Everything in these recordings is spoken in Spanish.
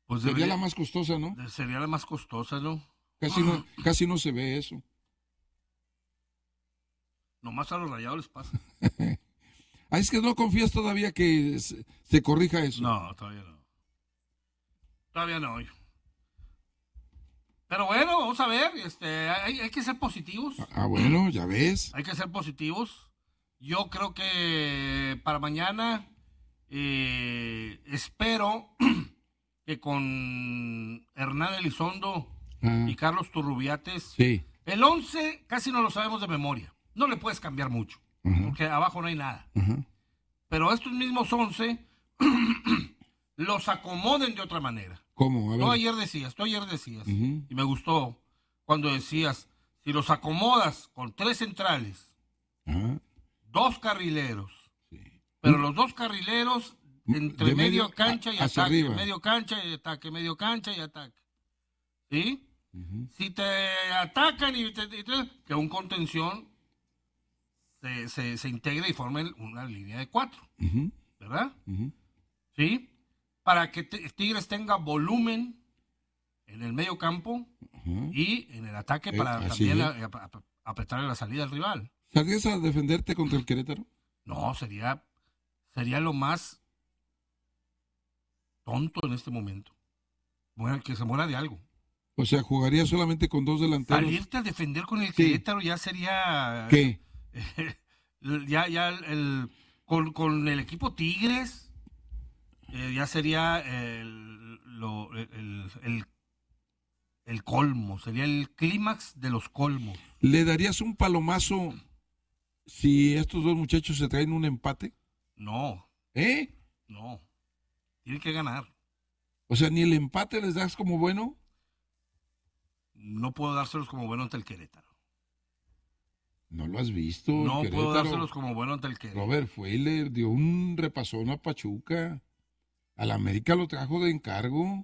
Pues sería la más costosa, ¿no? Sería la más costosa, ¿no? Casi no se ve eso. Nomás a los Rayados les pasa. Es que no confías todavía que se corrija eso. No, todavía no. Todavía no. Pero bueno, vamos a ver. Hay que ser positivos. Bueno, ya ves. Hay que ser positivos. Yo creo que para mañana espero que con Hernán Elizondo y Carlos Turrubiates, sí. El 11 casi no lo sabemos de memoria. No le puedes cambiar mucho, porque abajo no hay nada. Pero estos mismos 11 los acomoden de otra manera. ¿Cómo? A ver. Tú ayer decías, y me gustó cuando decías, si los acomodas con 3 centrales, 2 carrileros, pero los 2 carrileros entre medio cancha y ataque, arriba. medio cancha y ataque, medio cancha y ataque. ¿Sí? Si te atacan que un contención se integre y forme una línea de 4, ¿verdad? ¿Sí? Para que Tigres tenga volumen en el medio campo y en el ataque para también apretarle la salida al rival. ¿Saldrías a defenderte contra el Querétaro? No, sería lo más tonto en este momento. Bueno, que se muera de algo. O sea, jugaría solamente con 2 delanteros. Salirte a defender con el Querétaro ya sería... ¿Qué? Con el equipo Tigres ya sería el colmo, sería el clímax de los colmos. ¿Le darías un palomazo si estos 2 muchachos se traen un empate? No. No. Tienen que ganar. O sea, ¿ni el empate les das como bueno? No puedo dárselos como bueno ante el Querétaro. ¿No lo has visto? No puedo dárselos como bueno ante el Querétaro. Robert fue y le dio un repasón a Pachuca. Al América lo trajo de encargo.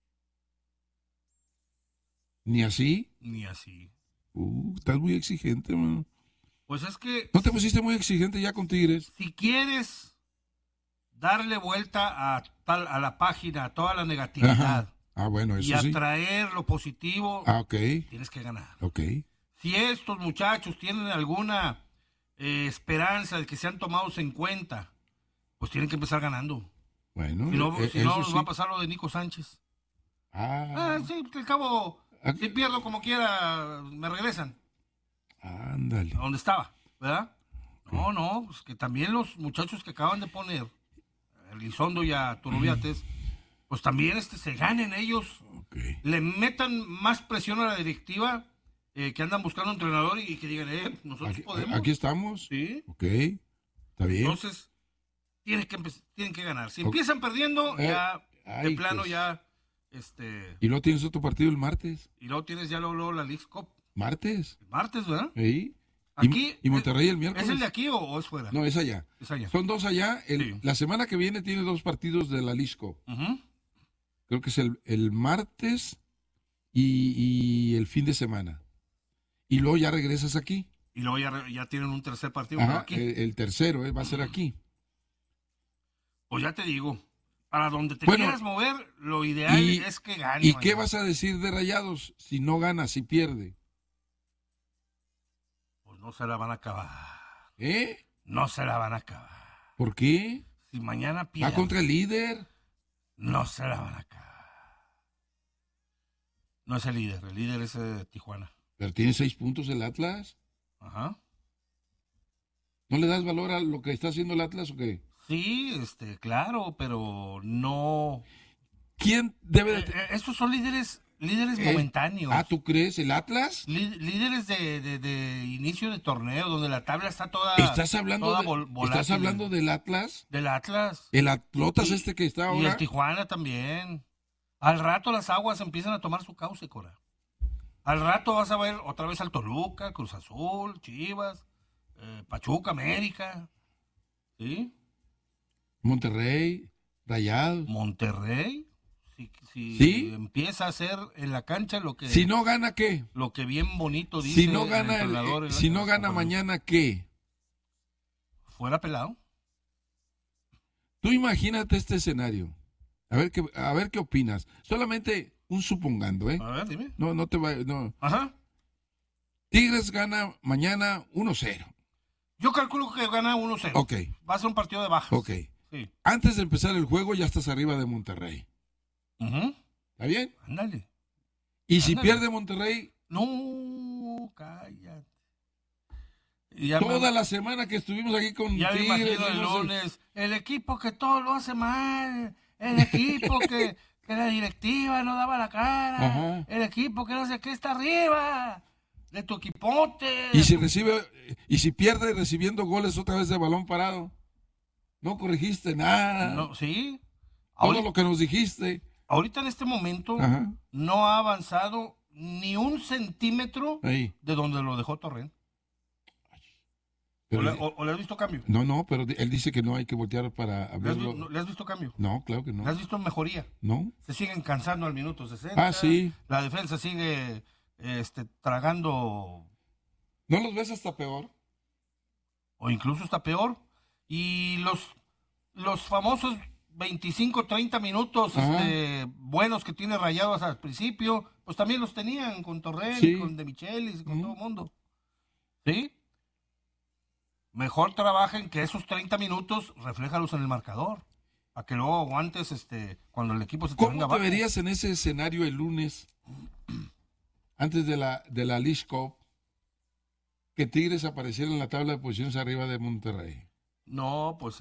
¿Ni así? Ni así. Estás muy exigente, man. Pues es que... ¿No te pusiste muy exigente ya con Tigres? Si quieres darle vuelta a la página, a toda la negatividad... bueno, eso y atraer lo positivo, tienes que ganar. Si estos muchachos tienen alguna esperanza de que sean tomados en cuenta, pues tienen que empezar ganando. Bueno, si no nos va a pasar lo de Nico Sánchez. Sí, al cabo, si pierdo como quiera, me regresan. Ándale. A donde estaba, ¿verdad? No, pues que también los muchachos que acaban de poner, Elizondo y a Turrubiates, pues también se ganen ellos, le metan más presión a la directiva, que andan buscando un entrenador y que digan, nosotros podemos. Aquí estamos. Sí. Está bien. Entonces, tienen que ganar. Si empiezan perdiendo, ya, de plano pues. ya, Y luego tienes otro partido el martes. Y luego tienes ya luego la Leagues Cup. ¿Martes? El martes, ¿verdad? Sí. Aquí, ¿Y Monterrey el miércoles? ¿Es el de aquí o es fuera? No, es allá. Son 2 allá. La semana que viene tiene 2 partidos de la Leagues Cup. Creo que es el martes y el fin de semana. Y luego ya regresas aquí. Y luego ya tienen un tercer partido aquí. El tercero va a ser aquí. Pues ya te digo, para donde te quieras mover, lo ideal es que gane. ¿Y qué vas a decir de Rayados si no gana, si pierde? Pues no se la van a acabar. No se la van a acabar. ¿Por qué? Si mañana pierde. ¿Va contra el líder? No se la van a acabar. No es el líder es Tijuana. Pero tiene 6 puntos el Atlas. ¿No le das valor a lo que está haciendo el Atlas o qué? Sí, claro, pero no. ¿Quién debe de... estos son líderes momentáneos. ¿Tú crees? ¿El Atlas? Líderes de inicio de torneo, donde la tabla está toda. ¿Estás hablando del Atlas? Del Atlas. El Atlotas que está ahora. Y el Tijuana también. Al rato las aguas empiezan a tomar su cauce, Cora. Al rato vas a ver otra vez al Toluca, Cruz Azul, Chivas, Pachuca, América. ¿Sí? Monterrey, Rayados. Monterrey. Si empieza a hacer en la cancha lo que... Si no gana, ¿qué? Lo que bien bonito dice si no gana el entrenador. Si no gana mañana, ¿qué? Fuera pelado. Tú imagínate este escenario. A ver qué opinas. Solamente un supongando, ¿eh? A ver, dime. No te va, no. Ajá. Tigres gana mañana 1-0. Yo calculo que gana 1-0. Ok. Va a ser un partido de bajas. Ok. Sí. Antes de empezar el juego ya estás arriba de Monterrey. ¿Está bien? Ándale. Y si pierde Monterrey... No, cállate. Toda la semana que estuvimos aquí con ya Tigres... Ya me imagino el lunes. El equipo que todo lo hace mal. El equipo que la directiva no daba la cara. Ajá. El equipo que no sé qué está arriba. De tu equipote. Y si pierde recibiendo goles otra vez de balón parado. No corregiste nada. No, sí. Todo lo que nos dijiste. Ahorita en este momento no ha avanzado ni un centímetro de donde lo dejó Torrent. ¿O le has visto cambio? No, pero él dice que no hay que voltear para verlo. ¿Le has visto cambio? No, claro que no. ¿Le has visto mejoría? No. Se siguen cansando al minuto 60. Sí. La defensa sigue tragando. ¿No los ves hasta peor? O incluso está peor. Y los famosos 25, 30 minutos buenos que tiene Rayados al principio, pues también los tenían con Torrent, con De Michelis, con todo el mundo. ¿Sí? Mejor trabajen que esos 30 minutos, refléjalos en el marcador, para que luego aguantes cuando el equipo se te venga abajo. ¿Cómo te verías en ese escenario el lunes, antes de la League Cup, que Tigres apareciera en la tabla de posiciones arriba de Monterrey? No, pues...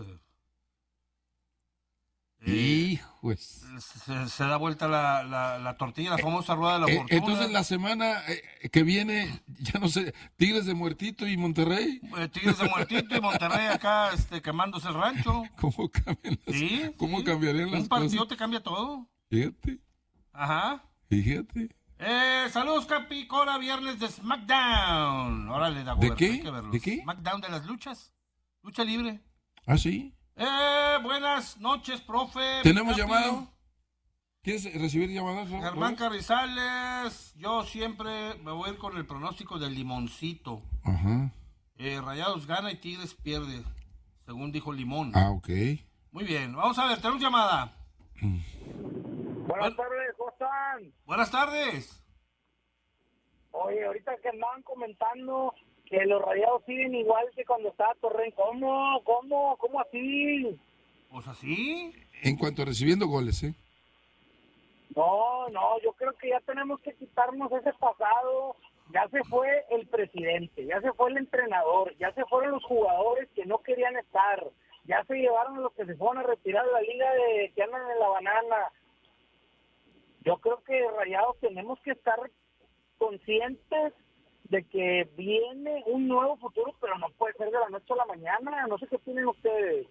Hijos. Se da vuelta la tortilla, la famosa rueda de la fortuna. Entonces la semana que viene, ya no sé, Tigres de Muertito y Monterrey. Tigres de Muertito y Monterrey acá quemándose el rancho. ¿Cómo cambian ¿Cómo cambiarían las cosas? Un partido te cambia todo. Fíjate. Ajá. Fíjate. Saludos, Capicora, viernes de SmackDown. Órale, ¿De qué? ¿De qué? SmackDown de las luchas. Lucha libre. ¿Ah, sí? Buenas noches, profe. ¿Tenemos llamado? ¿Quieres recibir llamadas? Germán Carrizales. Yo siempre me voy a ir con el pronóstico del limoncito. Ajá. Rayados gana y Tigres pierde, según dijo Limón. Ah, ok. Muy bien, vamos a ver, tenemos llamada. Buenas tardes, ¿cómo están? Buenas tardes. Oye, ahorita que andaban comentando que los Rayados siguen igual que cuando estaba Torrent. ¿Cómo así? ¿Pues así? En cuanto a recibiendo goles, ¿eh? No, yo creo que ya tenemos que quitarnos ese pasado. Ya se fue el presidente, ya se fue el entrenador, ya se fueron los jugadores que no querían estar, ya se llevaron a los que se fueron a retirar de la liga que andan en la banana. Yo creo que Rayados tenemos que estar conscientes de que viene un nuevo futuro, pero no puede ser de la noche a la mañana. No sé qué tienen ustedes.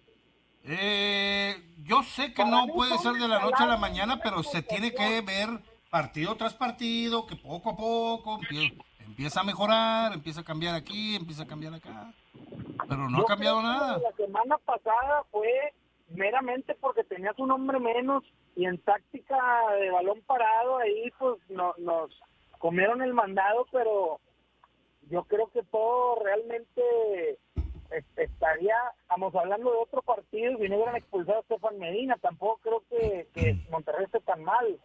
Yo sé que no puede ser de la noche a la mañana, pero se tiene que ver partido tras partido, que poco a poco empieza a mejorar, empieza a cambiar aquí, empieza a cambiar acá. Pero no ha cambiado nada. La semana pasada fue meramente porque tenías un hombre menos y en táctica de balón parado ahí pues nos comieron el mandado, pero yo creo que todo realmente estamos hablando de otro partido y si no hubieran expulsado a Estefan Medina, tampoco creo que Monterrey esté tan mal.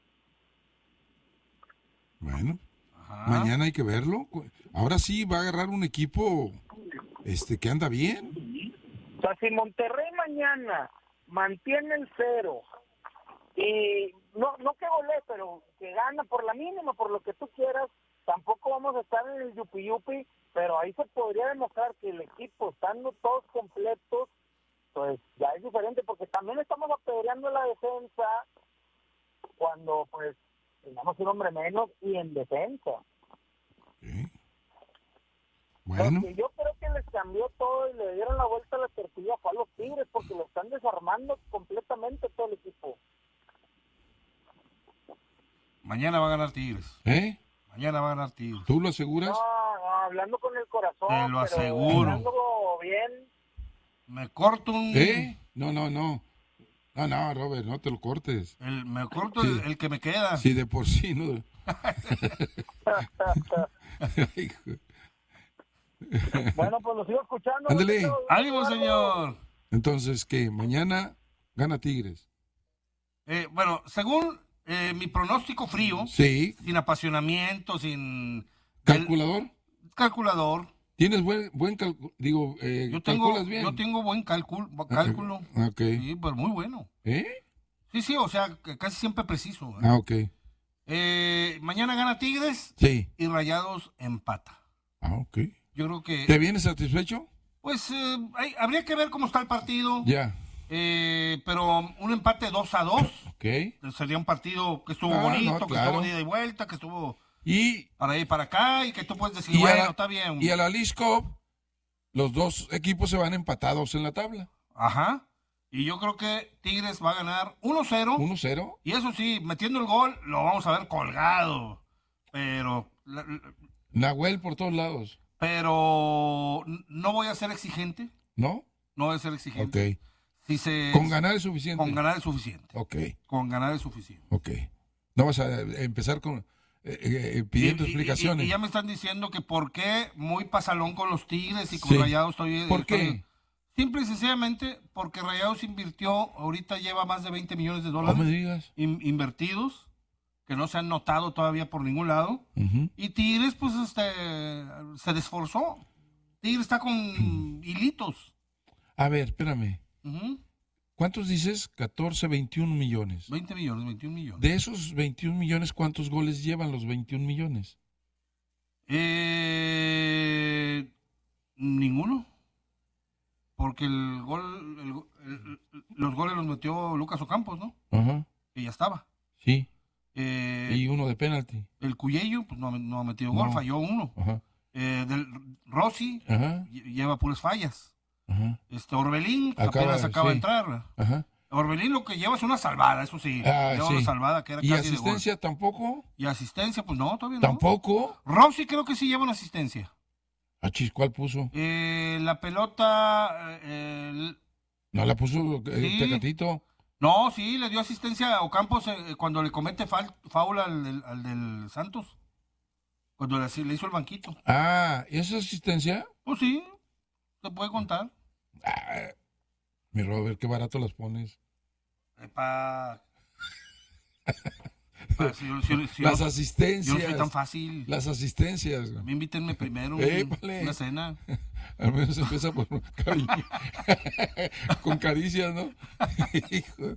Bueno, mañana hay que verlo. Ahora sí va a agarrar un equipo que anda bien. O sea, si Monterrey mañana mantiene el 0 y no que golee, pero que gana por la mínima, por lo que tú quieras, tampoco vamos a estar en el yupi, pero ahí se podría demostrar que el equipo, estando todos completos, pues ya es diferente, porque también estamos apedreando la defensa cuando pues tengamos un hombre menos y en defensa. ¿Sí? Bueno. Porque yo creo que les cambió todo y le dieron la vuelta a la tortilla fue a los Tigres, porque lo están desarmando completamente todo el equipo. Mañana va a ganar Tigres. Mañana va a ganar Tigres. ¿Tú lo aseguras? No, hablando con el corazón. Te lo aseguro. Hablando bien. Me corto un... No, Robert, no te lo cortes. Me corto el que me queda. Sí, de por sí, ¿no? Bueno, pues lo sigo escuchando. Ándale. ¡Ánimo, señor! Entonces, ¿qué? ¿Mañana gana Tigres? Bueno, según mi pronóstico frío, Sí. sin apasionamiento, sin... ¿Calculador? Calculador. ¿Tienes buen cálculo? Digo, ¿calculas bien? Yo tengo buen cálculo. Ok. Sí, pero muy bueno. Sí, o sea, casi siempre preciso. Ok. Mañana gana Tigres Sí. y Rayados empata. Ok. Yo creo que... ¿Te vienes satisfecho? Pues habría que ver cómo está el partido. Ya. Pero un empate 2-2. Ok. Sería un partido que estuvo bonito, que estuvo de ida y vuelta, que estuvo para ir para acá y que tú puedes decir, bueno, está bien. Y a la Leagues Cup, los dos equipos se van empatados en la tabla. Ajá. Y yo creo que Tigres va a ganar 1-0. 1-0. Y eso sí, metiendo el gol, lo vamos a ver colgado. Pero... Nahuel por todos lados. Pero no voy a ser exigente. ¿No? No voy a ser exigente. Ok. Con ganar es suficiente. Con ganar es suficiente. Ok. Con ganar es suficiente. Ok. No vas a empezar con pidiendo explicaciones. Y ya me están diciendo que por qué muy pasalón con los Tigres y con Rayados estoy... ¿Por qué? Simple y sencillamente porque Rayados invirtió, ahorita lleva más de 20 millones de dólares. No me digas. Invertidos, que no se han notado todavía por ningún lado. Y Tigres, pues, se desforzó. Tigres está con hilitos. A ver, espérame. ¿Cuántos dices? 14, 21 millones. 21 millones. De esos 21 millones, ¿cuántos goles llevan los 21 millones? Ninguno. Porque los goles los metió Lucas Ocampos, ¿no? Ajá. Que ya estaba. Sí. Y uno de penalti. El Cuyello, pues no ha metido gol, falló uno. Ajá. Del Rossi, lleva puras fallas. Ajá. Orbelín apenas acaba de entrar. Ajá. Orbelín lo que lleva es una salvada, eso sí. Lleva una salvada que era ¿Y casi asistencia de gol. tampoco? Y asistencia, pues no, todavía no. ¿Tampoco? Rossi creo que sí lleva una asistencia. ¿Cuál puso? La pelota... ¿No la puso Tecatito? No, sí, le dio asistencia a Ocampos cuando le comete faula al del Santos. Cuando le hizo el banquito. ¿Y esa asistencia? Pues sí, se puede contar. Mi Robert, qué barato las pones. Las asistencias. Yo no soy tan fácil. Las asistencias. A mí invítenme primero una cena. Al menos empieza por con caricias, ¿no? Hijo.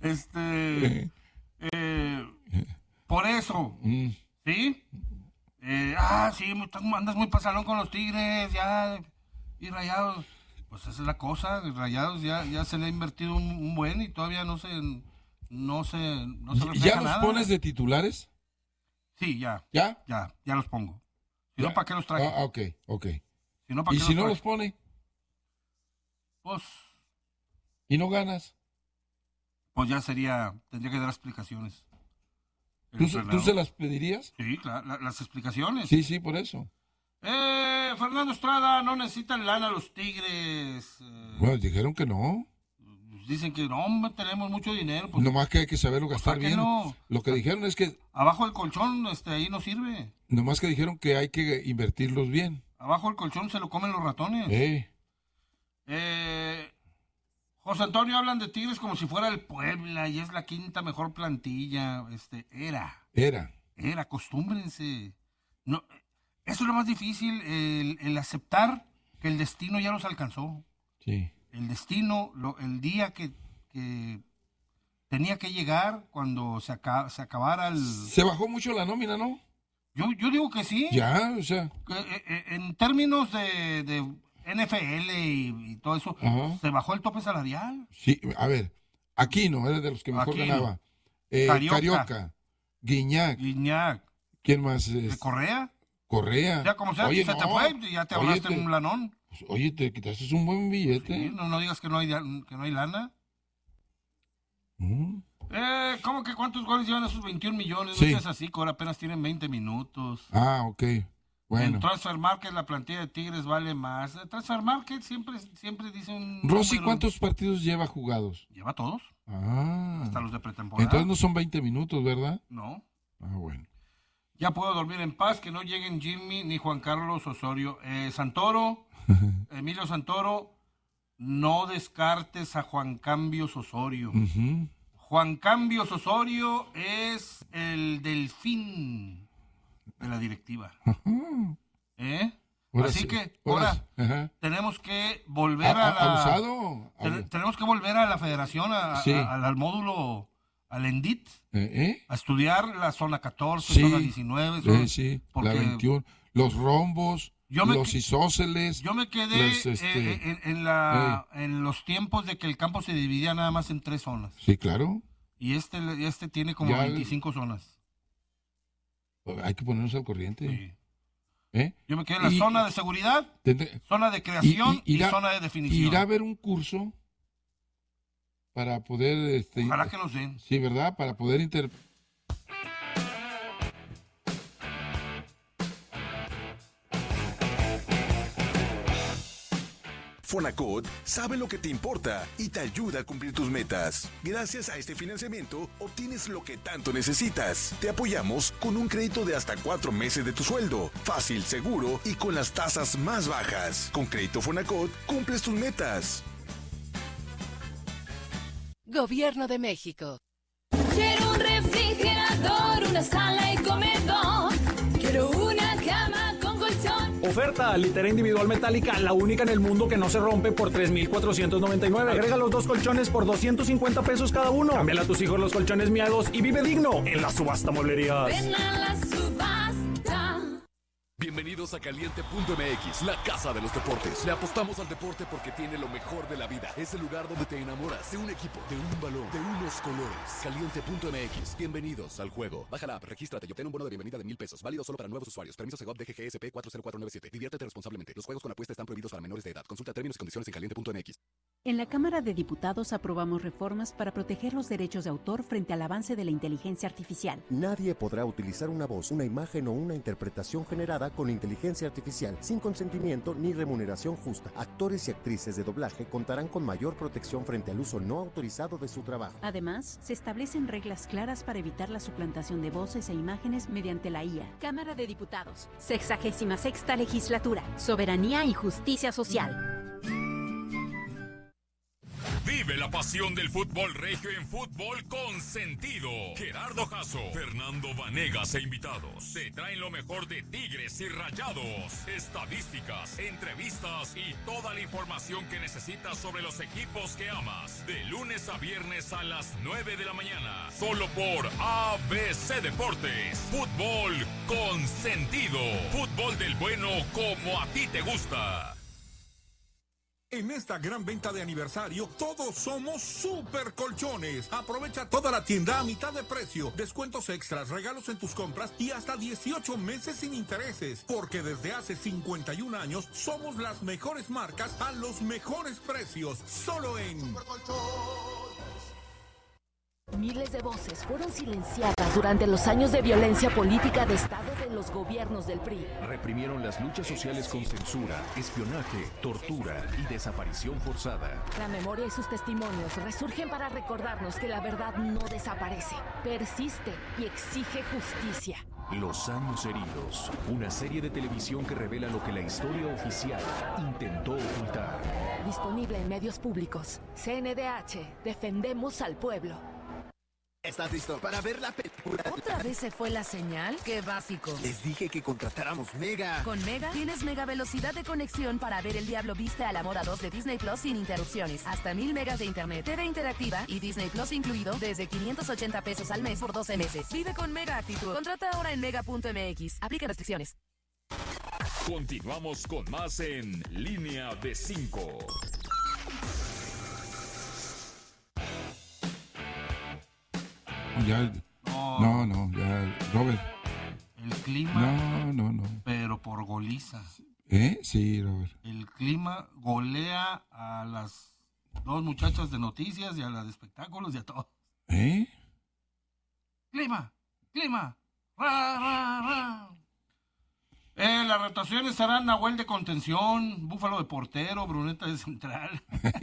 Por eso, ¿sí? Sí, andas muy pasalón con los Tigres, ya, y Rayados. Pues esa es la cosa, Rayados ya se le ha invertido un buen y todavía no se refleja ¿Ya nada. los pones de titulares? Sí, ya. ¿Ya? Ya los pongo. Si no, ¿para qué los traje? Ok. Si no, ¿para ¿Y qué si los no traje? los pone? Pues ¿Y no ganas? Pues ya tendría que dar explicaciones. ¿Tú se las pedirías? Sí, claro, las explicaciones. Sí, por eso. Fernando Estrada, no necesitan lana los Tigres. Bueno, dijeron que no. Dicen que no, tenemos mucho dinero. Pues, nomás que hay que saberlo gastar bien. No? Lo que dijeron es que... Abajo del colchón, ahí no sirve. Nomás que dijeron que hay que invertirlos bien. Abajo del colchón se lo comen los ratones. José Antonio, hablan de Tigres como si fuera el Puebla y es la quinta mejor plantilla. Era, acostúmbrense. No, eso es lo más difícil, el aceptar que el destino ya los alcanzó. Sí. El destino, el día que tenía que llegar cuando se acabara el... Se bajó mucho la nómina, ¿no? Yo digo que sí. Ya, o sea... En términos de NFL y todo eso, se bajó el tope salarial. Sí, a ver, Aquino era de los que mejor ganaba. Carioca, Guiñac. ¿Quién más? Correa. Ya como sea, oye, te fue, ya te ahorraste un lanón. Oye, te quitaste un buen billete. Sí, no digas que no hay lana. ¿Cómo que cuántos goles llevan esos 21 millones? No seas así, que ahora apenas tienen 20 minutos. Ok. Bueno. En Transfer Market la plantilla de Tigres vale más. Transfer Market siempre dice un... Rossi, ¿cuántos partidos lleva jugados? Lleva todos. Hasta los de pretemporada. Entonces no son 20 minutos, ¿verdad? No. Bueno. Ya puedo dormir en paz, que no lleguen Jimmy ni Juan Carlos Osorio. Santoro, Emilio Santoro, no descartes a Juan Cambios Osorio. Juan Cambios Osorio es el delfín de la directiva. Así que ahora tenemos que volver tenemos que volver a la federación, al módulo, al ENDIT, a estudiar la zona 14, zona 19, la 21, los rombos, los isósceles. Yo me quedé en los tiempos de que el campo se dividía nada más en 3 zonas. Sí, claro. Y este tiene como 25 zonas. Hay que ponernos al corriente. Sí. Yo me quedé en la zona de seguridad, zona de creación y zona de definición. Irá a haber un curso para poder... Ojalá que nos den. Sí, ¿verdad? Para poder Fonacot sabe lo que te importa y te ayuda a cumplir tus metas. Gracias a este financiamiento, obtienes lo que tanto necesitas. Te apoyamos con un crédito de hasta 4 meses de tu sueldo. Fácil, seguro y con las tasas más bajas. Con Crédito Fonacot, cumples tus metas. Gobierno de México. Quiero un refrigerador, una sala y comedor. Quiero una cama con colchón. Oferta, litera individual metálica, la única en el mundo que no se rompe, por $3,499. Agrega los 2 colchones por $250 cada uno. Cámbiale a tus hijos los colchones miados y vive digno en la subasta mueblerías. Ven a la subasta. Bienvenidos a Caliente.mx, la casa de los deportes. Le apostamos al deporte porque tiene lo mejor de la vida. Es el lugar donde te enamoras de un equipo, de un balón, de unos colores. Caliente.mx, bienvenidos al juego. Baja la app, regístrate y obtén un bono de bienvenida de $1,000. Válido solo para nuevos usuarios. Permiso Segov DGGSP 40497. Diviértete responsablemente. Los juegos con apuesta están prohibidos para menores de edad. Consulta términos y condiciones en Caliente.mx. En la Cámara de Diputados aprobamos reformas para proteger los derechos de autor frente al avance de la inteligencia artificial. Nadie podrá utilizar una voz, una imagen o una interpretación generada con inteligencia artificial sin consentimiento ni remuneración justa. Actores y actrices de doblaje contarán con mayor protección frente al uso no autorizado de su trabajo. Además, se establecen reglas claras para evitar la suplantación de voces e imágenes mediante la IA. Cámara de Diputados, 66ª Legislatura, Soberanía y Justicia Social. Vive la pasión del fútbol regio en Fútbol con Sentido. Gerardo Jasso, Fernando Vanegas e invitados te traen lo mejor de Tigres y Rayados, estadísticas, entrevistas y toda la información que necesitas sobre los equipos que amas. De lunes a viernes a las 9 de la mañana, solo por ABC Deportes. Fútbol con Sentido. Fútbol del bueno como a ti te gusta. En esta gran venta de aniversario, todos somos Super Colchones. Aprovecha toda la tienda a mitad de precio, descuentos extras, regalos en tus compras y hasta 18 meses sin intereses. Porque desde hace 51 años somos las mejores marcas a los mejores precios. Solo en Super Colchones. Miles de voces fueron silenciadas durante los años de violencia política de Estado de los gobiernos del PRI. Reprimieron las luchas sociales con censura, espionaje, tortura y desaparición forzada. La memoria y sus testimonios resurgen para recordarnos que la verdad no desaparece, persiste y exige justicia. Los años heridos, una serie de televisión que revela lo que la historia oficial intentó ocultar. Disponible en medios públicos. CNDH, defendemos al pueblo. ¿Estás listo para ver la película? ¿Otra vez se fue la señal? ¡Qué básico! Les dije que contratáramos Mega. Con Mega tienes mega velocidad de conexión para ver El Diablo Viste a la Moda 2 de Disney Plus sin interrupciones. Hasta 1000 megas de internet, TV interactiva y Disney Plus incluido desde $580 al mes por 12 meses. Vive con Mega actitud. Contrata ahora en mega.mx. Aplica restricciones. Continuamos con más en Línea de 5. Ya, ya, Robert. El clima. No. Pero por goliza. Sí, Robert. El clima golea a las 2 muchachas de noticias y a las de espectáculos y a todos. Clima. Ra. Las rotaciones serán Nahuel de contención, Búfalo de portero, Bruneta de central.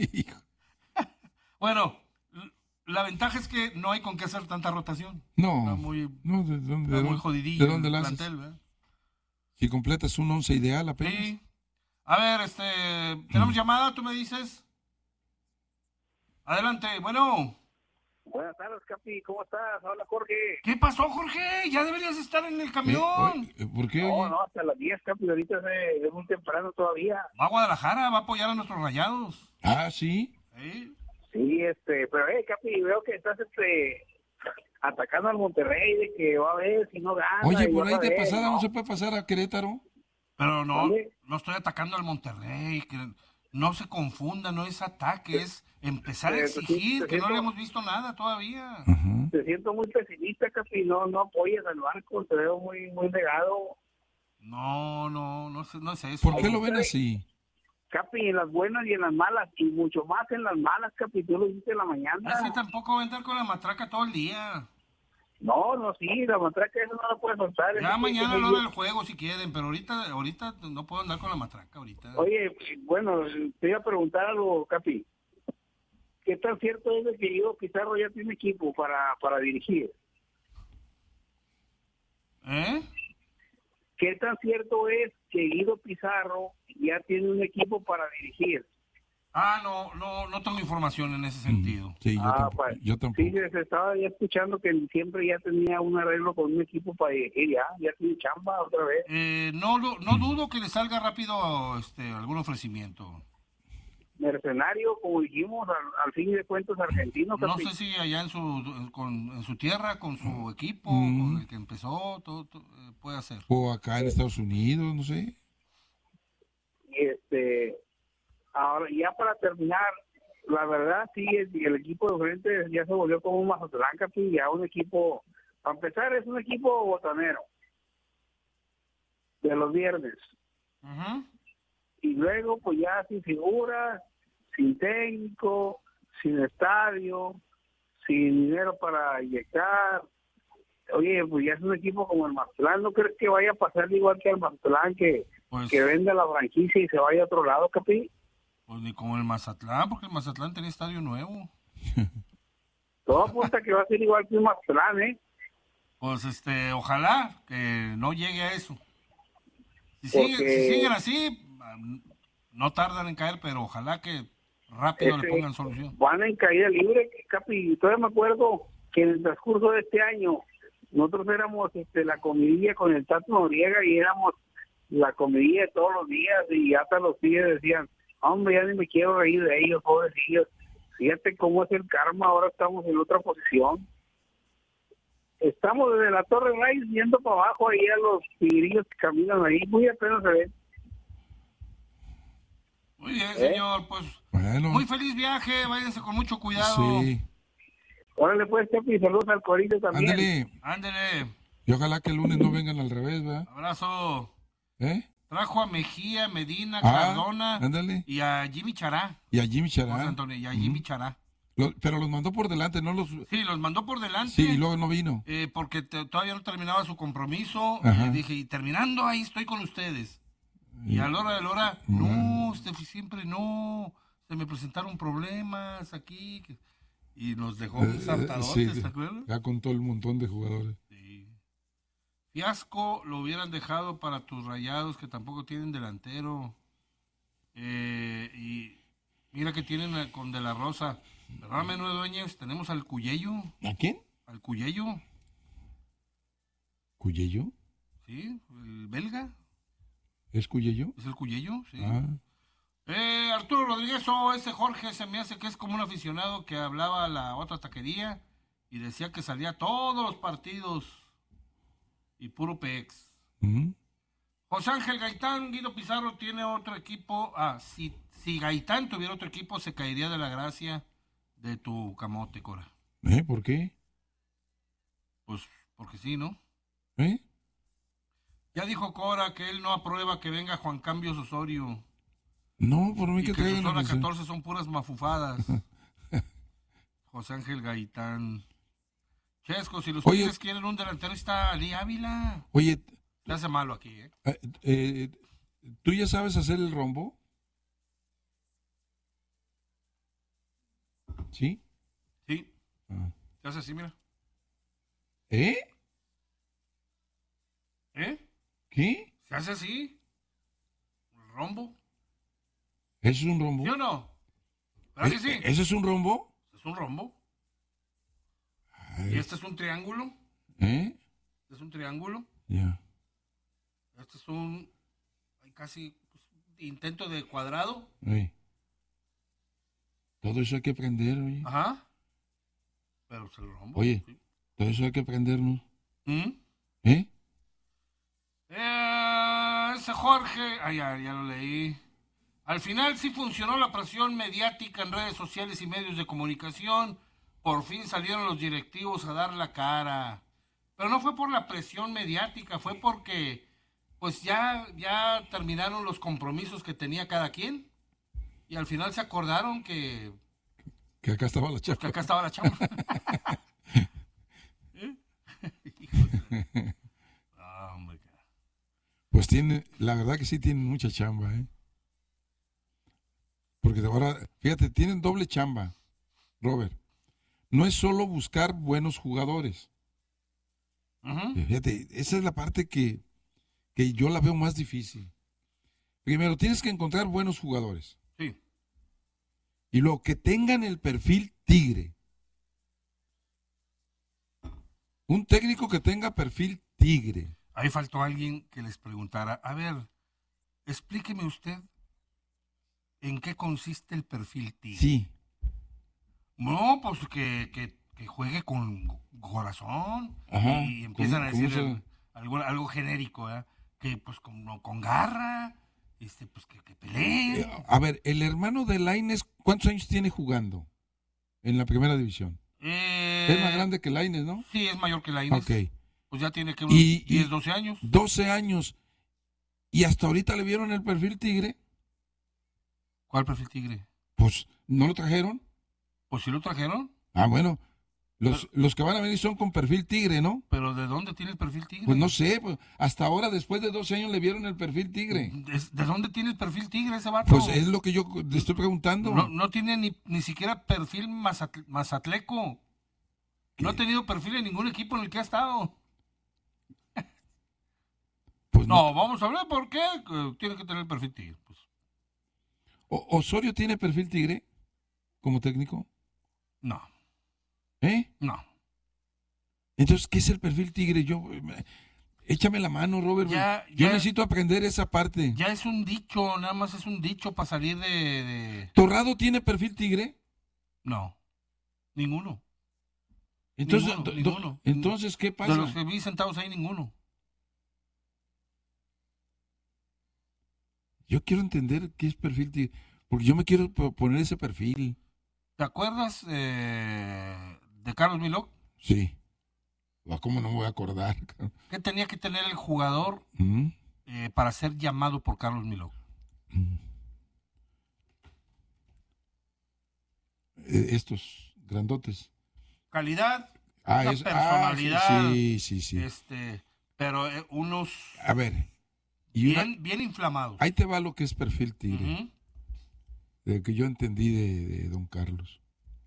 Bueno. La ventaja es que no hay con qué hacer tanta rotación. No. Está muy ¿De jodidillo dónde el la plantel, haces? ¿verdad? Si completas un 11 ideal apenas. Sí. A ver, tenemos llamada, tú me dices. Adelante, bueno. Buenas tardes, Capi. ¿Cómo estás? Hola, Jorge. ¿Qué pasó, Jorge? Ya deberías estar en el camión. ¿Por qué? No, hasta las 10, Capi. Ahorita es muy temprano todavía. Va a Guadalajara, va a apoyar a nuestros Rayados. Ah, ¿sí? Sí, pero Capi, veo que estás atacando al Monterrey de que va a ver si no gana. Oye, por ahí de pasada no se puede pasar a Querétaro. Pero no estoy atacando al Monterrey, que no se confunda, no es ataque, es empezar a exigir, que no le hemos visto nada todavía. Te siento muy pesimista, Capi, no apoyes al Barco, te veo muy negado. No es eso. ¿Por qué lo ven así? Capi, en las buenas y en las malas, y mucho más en las malas, Capi, tú lo dijiste en la mañana. Así tampoco va a entrar con la matraca todo el día. No, sí, la matraca eso no la puedes soltar. Ya mañana lo del juego si quieren, pero ahorita no puedo andar con la matraca ahorita. Oye, bueno, te iba a preguntar algo, Capi. ¿Qué tan cierto es de que Guido Pizarro ya tiene equipo para dirigir? ¿Qué tan cierto es que Guido Pizarro ya tiene un equipo para dirigir? No tengo información en ese sentido. Sí, yo tampoco. Sí, se estaba ya escuchando que siempre ya tenía un arreglo con un equipo para dirigir, ya tiene chamba otra vez. No dudo que le salga rápido algún ofrecimiento. Mercenario, como dijimos, al fin de cuentas argentino. No sé si allá en su tierra, con su equipo, con el que empezó, todo puede hacer. O acá en Estados Unidos, no sé. Y ahora, ya para terminar, la verdad, sí, el equipo de frente ya se volvió como un Mazatlán, Capi, ya un equipo, para empezar, es un equipo botanero, de los viernes. Y luego, pues ya sin figura, sin técnico, sin estadio, sin dinero para inyectar. Oye, pues ya es un equipo como el Mazatlán. ¿No crees que vaya a pasar igual que el Mazatlán, que venda la franquicia y se vaya a otro lado, Capi? Pues ni como el Mazatlán, porque el Mazatlán tenía estadio nuevo. Todo apunta que va a ser igual que el Mazatlán, ¿eh? Pues ojalá que no llegue a eso. Si siguen así, no tardan en caer, pero ojalá que rápido le pongan solución. Van en caída libre, Capi. Todavía me acuerdo que en el transcurso de este año nosotros éramos la comidilla con el Tato Noriega y éramos la comidilla de todos los días, y hasta los tíos decían, hombre, ya ni me quiero reír de ellos, pobrecillos. Fíjate cómo es el karma, ahora estamos en otra posición. Estamos desde la Torre Rice viendo para abajo ahí a los tigrillos que caminan ahí, muy apenas se ven. Muy bien, señor, pues muy feliz viaje, váyanse con mucho cuidado. Sí. Órale pues, Capi, saludos al Corito también. Ándele. Y ojalá que el lunes no vengan al revés, ¿verdad? Abrazo. Trajo a Mejía, Medina, Cardona y a Jimmy Chará. Y a Jimmy Chará. José Antonio, y a Jimmy Chará. Pero los mandó por delante, ¿no? Sí, los mandó por delante. Sí, y luego no vino. Porque todavía no terminaba su compromiso. Y dije, y terminando ahí estoy con ustedes. Y a la hora de la hora, no, siempre no. Se me presentaron problemas aquí. Y nos dejó un sartadote, ¿te acuerdas? Ya con todo el montón de jugadores. Sí. Fiasco lo hubieran dejado para tus Rayados, que tampoco tienen delantero. Y mira que tienen con De La Rosa. Perdóname, no Dueñez, tenemos al Cuyello. ¿A quién? Al Cuyello. ¿Cuyello? Sí, el belga. ¿Es Cuyello? ¿Es el Cuyello? Sí. Ah. Arturo Rodríguez, ese Jorge se me hace que es como un aficionado que hablaba a la otra taquería y decía que salía todos los partidos y puro PX. José Ángel Gaitán, Guido Pizarro tiene otro equipo. Si Gaitán tuviera otro equipo, se caería de la gracia de tu camote, Cora. ¿Por qué? Pues porque sí, ¿no? Ya dijo Cora que él no aprueba que venga Juan Cambios Osorio. No, por mí que traigan. Que su zona 14 son puras mafufadas. José Ángel Gaitán. Chesco, si los Tigres quieren un delantero, está Ali Ávila. Oye. Le hace malo aquí, ¿Tú ya sabes hacer el rombo? ¿Sí? Sí. Se hace así, mira. ¿Qué? Se hace así. ¿El rombo? ¿Eso es un rombo? ¿Sí o no? ¿Verdad que sí? ¿Eso es un rombo? Es un rombo. ¿Y este es un triángulo? ¿Eh? ¿Este es un triángulo? Ya. Este es un casi intento de cuadrado. Sí. Todo eso hay que aprender, oye. Ajá. Pero se lo rompo. Oye, sí. Todo eso hay que aprendernos. Ese Jorge, ya lo leí. Al final sí funcionó la presión mediática en redes sociales y medios de comunicación. Por fin salieron los directivos a dar la cara. Pero no fue por la presión mediática, fue porque pues ya terminaron los compromisos que tenía cada quien. Y al final se acordaron que acá estaba la chamba. Que acá estaba la chamba. Pues la verdad que sí tienen mucha chamba, ¿eh? Porque ahora, fíjate, tienen doble chamba, Robert. No es solo buscar buenos jugadores. Fíjate, esa es la parte que yo la veo más difícil. Primero, tienes que encontrar buenos jugadores. Sí. Y luego, que tengan el perfil tigre. Un técnico que tenga perfil tigre. Ahí faltó alguien que les preguntara, a ver, explíqueme usted en qué consiste el perfil tigre. Sí. No, pues que juegue con corazón. Ajá. Y empiezan a decir algo genérico, ¿eh? Que pues con garra, pues que peleen. A ver, el hermano de Lainez, ¿cuántos años tiene jugando en la primera división? Es más grande que Lainez, ¿no? Sí, es mayor que Lainez. Ok. Pues ya tiene que unos 10, 12 años. 12 años. ¿Y hasta ahorita le vieron el perfil tigre? ¿Cuál perfil tigre? Pues, ¿no lo trajeron? Pues sí lo trajeron. Ah, bueno. Los que van a venir son con perfil tigre, ¿no? ¿Pero de dónde tiene el perfil tigre? Pues no sé, pues hasta ahora, después de 12 años, le vieron el perfil tigre. ¿De dónde tiene el perfil tigre ese vato? Pues es lo que yo le estoy preguntando. No tiene ni siquiera perfil mazatleco. No ha tenido perfil en ningún equipo en el que ha estado. Pues no, vamos a ver por qué. Tiene que tener el perfil tigre. Pues. ¿Osorio tiene perfil tigre como técnico? No. No. Entonces, ¿qué es el perfil tigre? Échame la mano, Robert. Yo necesito aprender esa parte. Ya es un dicho, nada más es un dicho para salir de... ¿Torrado tiene perfil tigre? No, ninguno. Entonces, ninguno. Entonces, ¿qué pasa? De los que vi sentados ahí, ninguno. Yo quiero entender qué es perfil tigre, porque yo me quiero poner ese perfil. ¿Te acuerdas de Carlos Milok? Sí. ¿Cómo no me voy a acordar? ¿Qué tenía que tener el jugador para ser llamado por Carlos Milok? Estos grandotes. Calidad, personalidad. Sí. Pero unos... A ver. Bien inflamados. Ahí te va lo que es perfil tigre. De que yo entendí de don Carlos.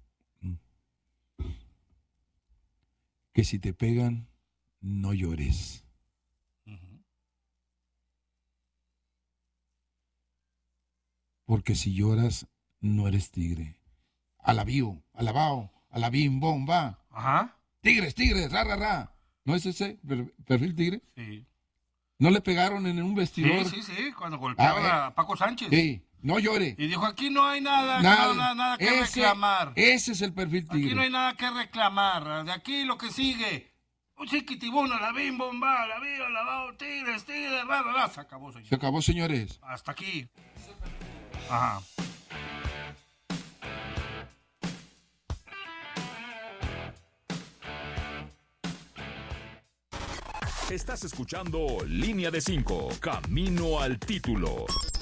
Que si te pegan, no llores. Porque si lloras, no eres tigre. Alabío, alabao, alabim, bomba. Ajá. Tigres, ra. ¿No es ese perfil tigre? Sí. ¿No le pegaron en un vestidor? Sí, cuando golpeaba a Paco Sánchez. Sí, no llore. Y dijo, aquí no hay nada que reclamar. Ese es el perfil tigre. Aquí no hay nada que reclamar. De aquí lo que sigue. Un chiquitibuna, la bim, bomba, la vida, la tigres, ra. Se acabó, señores. Se acabó, señores. Hasta aquí. Ajá. Estás escuchando Línea de 5, Camino al Título.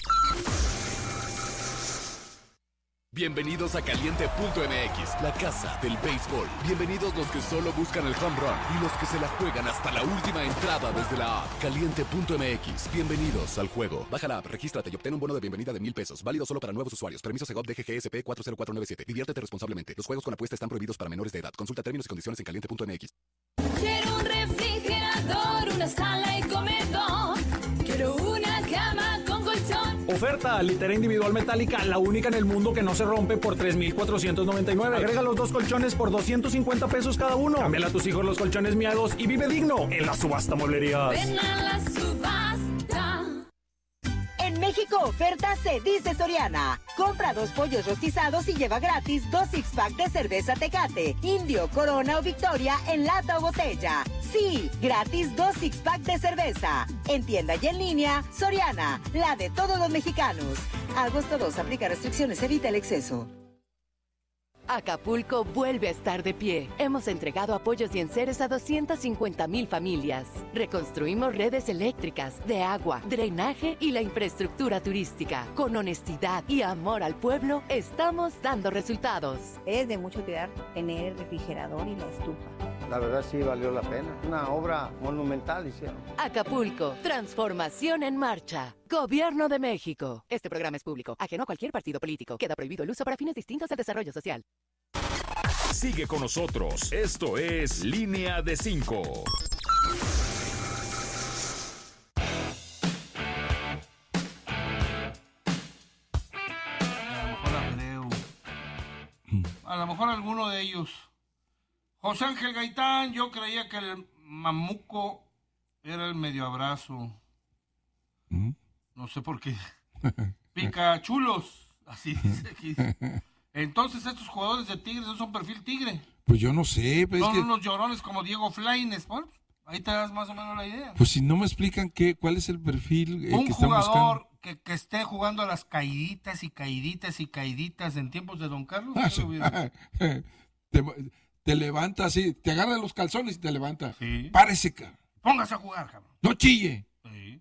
Bienvenidos a Caliente.mx, la casa del béisbol. Bienvenidos los que solo buscan el home run y los que se la juegan hasta la última entrada desde la app. Caliente.mx, bienvenidos al juego. Baja la app, regístrate y obtén un bono de bienvenida de $1,000. Válido solo para nuevos usuarios. Permiso Segov DGGSP 40497. Diviértete responsablemente. Los juegos con apuesta están prohibidos para menores de edad. Consulta términos y condiciones en Caliente.mx. Quiero un refrigerador, una sala y comedor. Quiero una cama con colchón. Oferta, litera individual metálica, la única en el mundo que no se rompe por 3,499. Agrega los 2 colchones por 250 pesos cada uno. Cámbiale a tus hijos los colchones miados y vive digno en la subasta mueblerías. Ven a la subasta. En México, oferta se dice Soriana. Compra 2 pollos rostizados y lleva gratis 2 six-pack de cerveza Tecate, Indio, Corona o Victoria en lata o botella. Sí, gratis 2 six-pack de cerveza. En tienda y en línea, Soriana, la de todos los mexicanos. Agosto 2, aplica restricciones, evita el exceso. Acapulco vuelve a estar de pie. Hemos entregado apoyos y enseres a 250,000 familias. Reconstruimos redes eléctricas, de agua, drenaje y la infraestructura turística. Con honestidad y amor al pueblo, estamos dando resultados. Es de mucho cuidar tener el refrigerador y la estufa. La verdad sí valió la pena. Una obra monumental hicieron. Acapulco, transformación en marcha. Gobierno de México. Este programa es público, ajeno a cualquier partido político. Queda prohibido el uso para fines distintos al desarrollo social. Sigue con nosotros. Esto es Línea de 5. A lo mejor alguno de ellos. José Ángel Gaitán, yo creía que el mamuco era el medio abrazo. No sé por qué. Picachulos, así dice aquí. Entonces estos jugadores de Tigres no son perfil Tigre. Pues yo no sé. Pues son unos llorones como Diego Flaines. Bueno, ahí te das más o menos la idea. Pues si no me explican cuál es el perfil un que están jugador buscando. que esté jugando a las caíditas y caíditas y caíditas en tiempos de Don Carlos. Te levanta así, te agarra los calzones y te levanta. Sí. Párese, cabrón. Póngase a jugar, cabrón. No chille. Sí.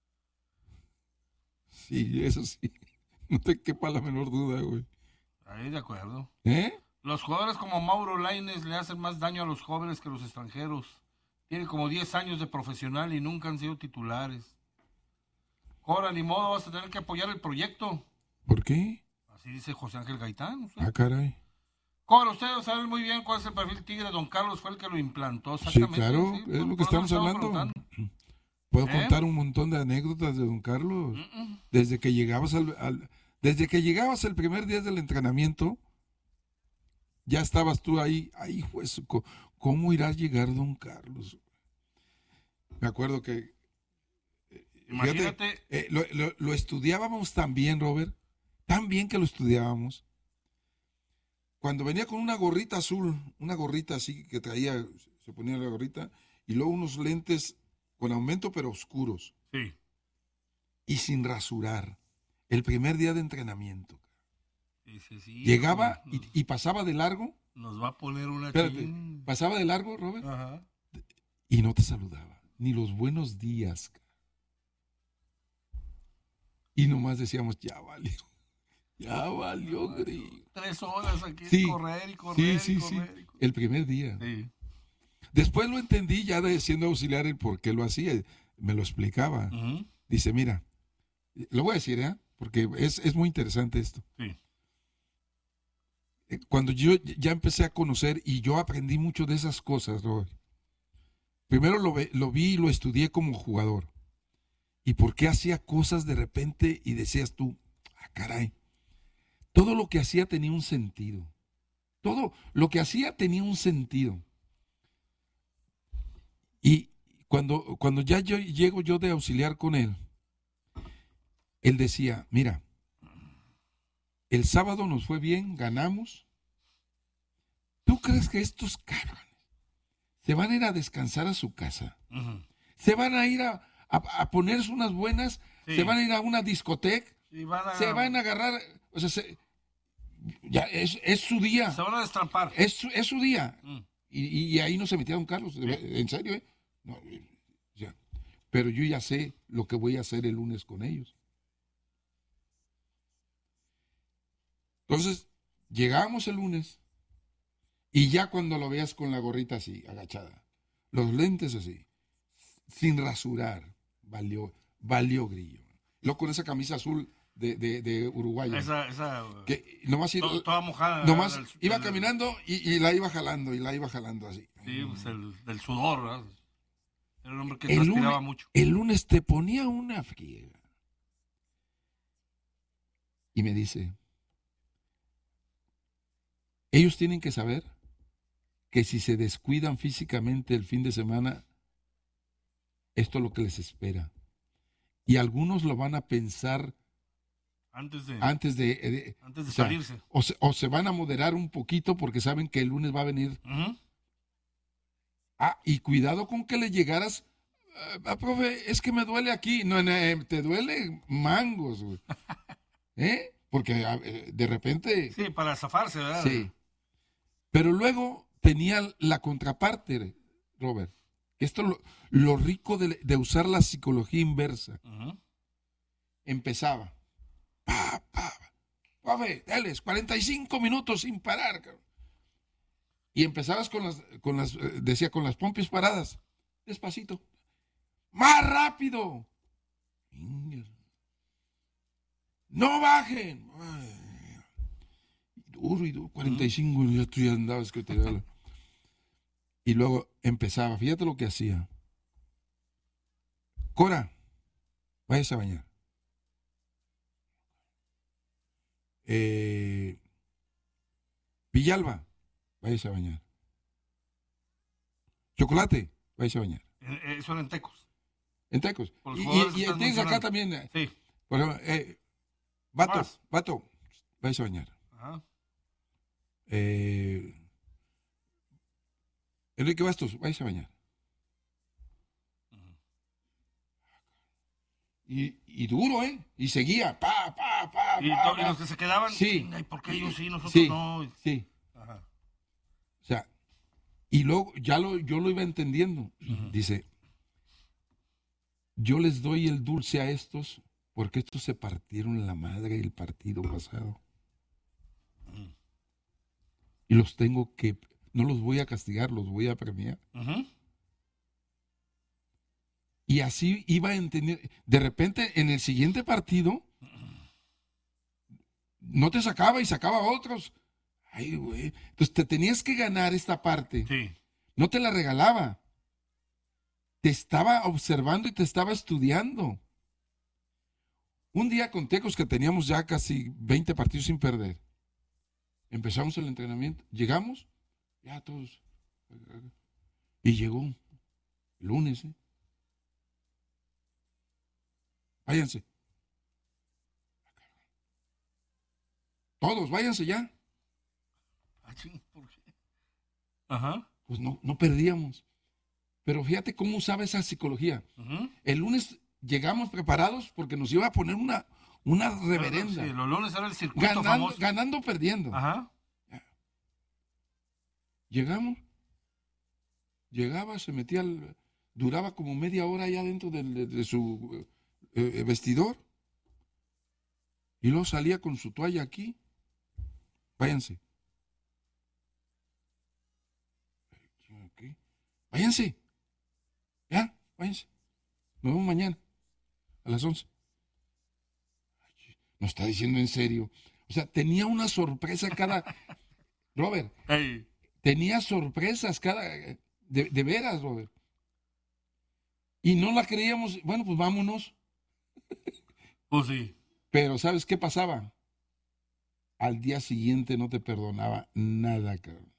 Sí, eso sí. No te quepa la menor duda, güey. Ahí de acuerdo. ¿Eh? Los jugadores como Mauro Lainez le hacen más daño a los jóvenes que los extranjeros. Tienen como 10 años de profesional y nunca han sido titulares. Ahora, ni modo, vas a tener que apoyar el proyecto. ¿Por qué? Así dice José Ángel Gaitán. ¿Usted? Ah, caray. Cobra, ustedes saben muy bien cuál es el perfil Tigre. Don Carlos fue el que lo implantó. Exactamente. Sí, claro, sí, es lo que estamos hablando. Puedo contar un montón de anécdotas de Don Carlos. Desde que llegabas desde que llegabas el primer día del entrenamiento, ya estabas tú ahí. Ay, pues, ¿cómo irá a llegar Don Carlos? Me acuerdo que imagínate. Fíjate, lo estudiábamos tan bien, Robert, tan bien que lo estudiábamos. Cuando venía con una gorrita azul, una gorrita así que traía, se ponía la gorrita, y luego unos lentes con aumento pero oscuros. Sí. Y sin rasurar. El primer día de entrenamiento. Sí, llegaba y pasaba de largo. Nos va a poner una... Espérate, pasaba de largo, Robert. Ajá. Y no te saludaba. Ni los buenos días. Y nomás decíamos, ya valió. Ya valió, grillo. 3 horas aquí, sí, correr y correr. Sí. El primer día. Sí. Después lo entendí ya siendo auxiliar el por qué lo hacía. Me lo explicaba. Dice, mira, lo voy a decir, porque es muy interesante esto. Sí. Cuando yo ya empecé a conocer y yo aprendí mucho de esas cosas, Robert. Primero lo vi y lo estudié como jugador. Y por qué hacía cosas de repente y decías tú, caray. Todo lo que hacía tenía un sentido. Todo lo que hacía tenía un sentido. Y cuando ya llego yo de auxiliar con él, él decía, mira, el sábado nos fue bien, ganamos. ¿Tú crees que estos cabrones se van a ir a descansar a su casa? ¿Se van a ir a ponerse unas buenas? Sí. ¿Se van a ir a una discoteca? Se van a agarrar, o sea, ya es su día. Se van a destrampar. Es su día. Y ahí no se metía Don Carlos, en serio, No, ya. Pero yo ya sé lo que voy a hacer el lunes con ellos. Entonces, llegamos el lunes y ya cuando lo veas con la gorrita así, agachada, los lentes así, sin rasurar, valió grillo. Luego con esa camisa azul de Uruguay. Que nomás toda mojada. Nomás iba caminando y la iba jalando así. Sí, pues del sudor, ¿verdad? Era un hombre que transpiraba mucho. El lunes te ponía una friega. y me dice, ellos tienen que saber que si se descuidan físicamente el fin de semana, esto es lo que les espera. Y algunos lo van a pensar antes de salirse. O se van a moderar un poquito porque saben que el lunes va a venir. Y cuidado con que le llegaras, profe, es que me duele aquí. No, te duele mangos, güey. Porque de repente... Sí, para zafarse, ¿verdad? Sí. Pero luego tenía la contraparte, Robert. Esto lo rico de usar la psicología inversa. Empezaba. Profe, dale, 45 minutos sin parar. Cabrón. Y empezabas con las pompis paradas. Despacito. ¡Más rápido! ¡No bajen! Duro y duro, 45, ya tú ya andabas que te da. Y luego empezaba, fíjate lo que hacía. Cora, váyase a bañar. Villalba, váyase a bañar. Chocolate, váyase a bañar. Eso era en Tecos. En Tecos. Y tienes acá también. Sí. Por ejemplo, Vato, váyase a bañar. Ajá. Enrique Bastos, váyase a bañar. Y duro, Y seguía, Y los que se quedaban, sí. ¿Por qué ellos sí, nosotros sí, no? Sí. Ajá. O sea, y luego yo lo iba entendiendo. Dice, yo les doy el dulce a estos porque estos se partieron la madre el partido pasado. Y los tengo que, no los voy a castigar, los voy a premiar. Y así iba a entender. De repente, en el siguiente partido, no te sacaba y sacaba a otros. Ay, güey. Entonces te tenías que ganar esta parte. Sí. No te la regalaba. Te estaba observando y te estaba estudiando. Un día con Tecos, que teníamos ya casi 20 partidos sin perder, empezamos el entrenamiento. Llegamos, ya todos. Y llegó el lunes, Váyanse. Todos, váyanse ya. ¿Por qué? Ajá. Pues no perdíamos. Pero fíjate cómo usaba esa psicología. El lunes llegamos preparados porque nos iba a poner una reverenda. Sí, los lunes era el circuito famoso. Ganando o perdiendo. Ajá. Llegaba, se metía, duraba como media hora allá dentro de su vestidor. Y luego salía con su toalla aquí. Váyanse. Váyanse. Ya, váyanse. Nos vemos mañana a las 11. Nos está diciendo en serio. O sea, tenía una sorpresa cada... Robert, tenía sorpresas cada... De veras, Robert. Y no la creíamos. Bueno, pues vámonos. Pues sí. Pero ¿sabes qué pasaba? Al día siguiente no te perdonaba nada, cabrón.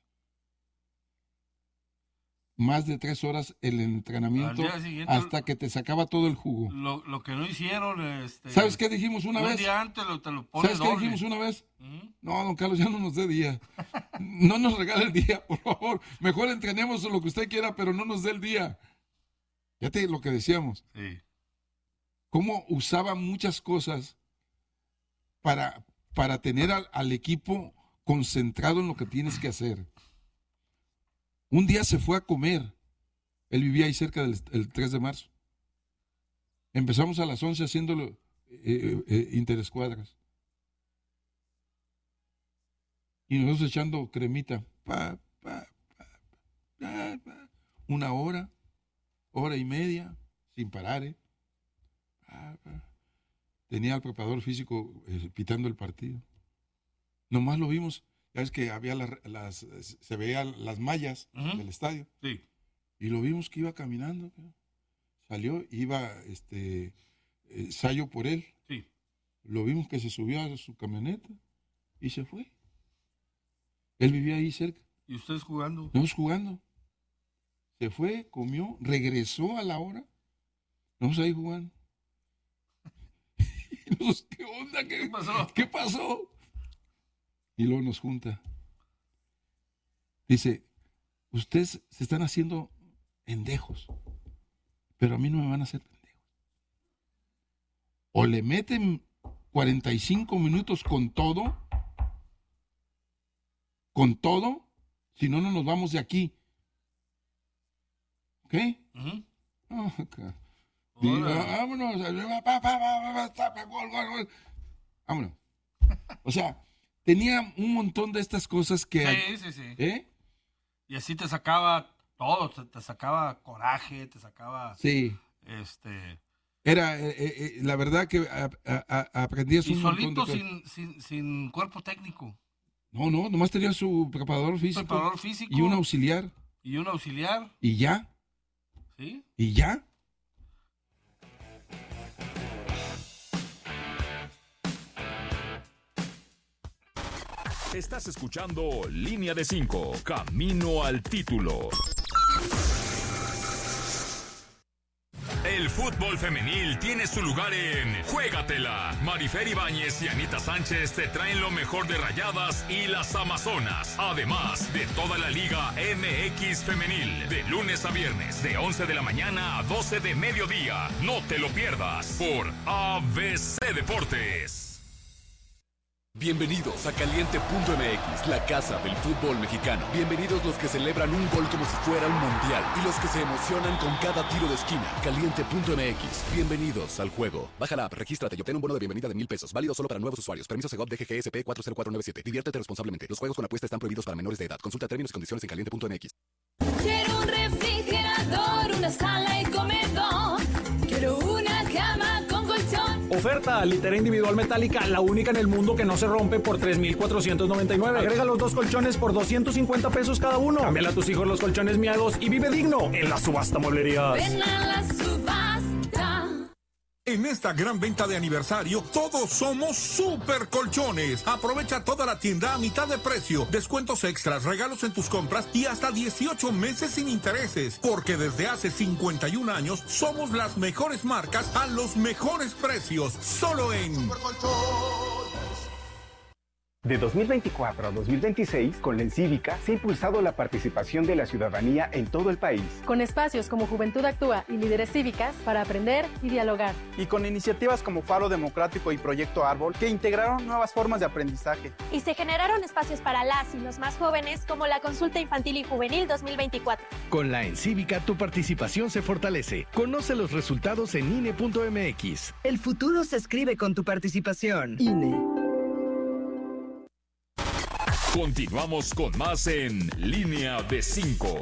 Más de 3 horas el entrenamiento hasta que te sacaba todo el jugo. Lo que no hicieron... ¿Sabes qué dijimos una vez? Un día antes te lo pone ¿Sabes qué dijimos una vez? No, don Carlos, ya no nos dé día. No nos regale el día, por favor. Mejor entrenemos lo que usted quiera, pero no nos dé el día. Fíjate lo que decíamos. Sí. Cómo usaba muchas cosas para tener al equipo concentrado en lo que tienes que hacer. Un día se fue a comer. Él vivía ahí cerca del 3 de marzo. Empezamos a las 11 haciéndolo interescuadras. Y nosotros echando cremita. 1 hora, hora y media, sin parar. Tenía al preparador físico pitando el partido. Nomás lo vimos. Ya ves que había se veían las mallas del estadio. Sí. Y lo vimos que iba caminando. Salió, iba Sayo por él. Sí. lo vimos que se subió a su camioneta y se fue. Él vivía ahí cerca. ¿Y ustedes jugando? Nosotros jugando. Se fue, comió, regresó a la hora. Nosotros ahí jugando. ¿Qué onda? ¿Qué pasó? ¿Qué pasó? Y luego nos junta. Dice, ustedes se están haciendo pendejos, pero a mí no me van a hacer pendejos. O le meten 45 minutos con todo, si no, no nos vamos de aquí. ¿Ok? Oh, okay. Vámonos. Vámonos. O sea, tenía un montón de estas cosas que... Sí. Y así te sacaba todo, te sacaba coraje, te sacaba... Sí. Era, la verdad que aprendías un montón de cosas. Y solito sin cuerpo técnico. No, nomás tenía su preparador físico. Y un auxiliar. Y ya. ¿Sí? Y ya. Estás escuchando Línea de 5, Camino al Título. El fútbol femenil tiene su lugar en Juégatela. Marifer Ibáñez y Anita Sánchez te traen lo mejor de Rayadas y las Amazonas. Además de toda la Liga MX femenil. De lunes a viernes, de 11 de la mañana a 12 de mediodía. No te lo pierdas por ABC Deportes. Bienvenidos a Caliente.mx, la casa del fútbol mexicano. Bienvenidos los que celebran un gol como si fuera un mundial y los que se emocionan con cada tiro de esquina. Caliente.mx, bienvenidos al juego. Baja la app, regístrate y obtén un bono de bienvenida de $1,000. Válido solo para nuevos usuarios. Permiso Segov DGGSP 40497. Diviértete responsablemente. Los juegos con apuesta están prohibidos para menores de edad. Consulta términos y condiciones en Caliente.mx. Quiero un refrigerador, una sala y comedor. Quiero una cama con colchón. Oferta, litera individual metálica, la única en el mundo que no se rompe por $3,499. Agrega los 2 colchones por $250 cada uno. Cámbiale a tus hijos los colchones miados y vive digno en la subasta mueblerías. Ven a la subasta. En esta gran venta de aniversario, todos somos Super Colchones. Aprovecha toda la tienda a mitad de precio, descuentos extras, regalos en tus compras y hasta 18 meses sin intereses. Porque desde hace 51 años somos las mejores marcas a los mejores precios. Solo en Super Colchones. De 2024 a 2026, con la Encívica se ha impulsado la participación de la ciudadanía en todo el país. Con espacios como Juventud Actúa y Líderes Cívicas para aprender y dialogar. Y con iniciativas como Faro Democrático y Proyecto Árbol que integraron nuevas formas de aprendizaje. Y se generaron espacios para las y los más jóvenes como la Consulta Infantil y Juvenil 2024. Con la Encívica tu participación se fortalece. Conoce los resultados en INE.mx. El futuro se escribe con tu participación. INE. Continuamos con más en Línea de 5.